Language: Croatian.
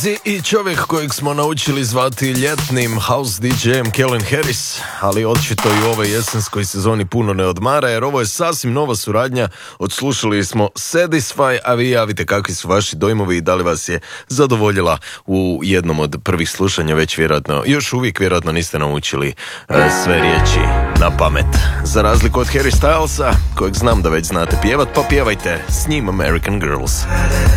dolazi i čovjek kojeg smo naučili zvati ljetnim house DJ-em Calvin Harris, ali očito i u ovoj jesenskoj sezoni puno ne odmara, jer ovo je sasvim nova suradnja. Odslušali smo Satisfy, a vi javite kakvi su vaši dojmovi i da li vas je zadovoljila u jednom od prvih slušanja. Već vjerojatno, još uvijek vjerojatno niste naučili sve riječi na pamet. Za razliku od Harry Stylesa, kojeg znam da već znate pjevat, pa pjevajte s njim American Girls.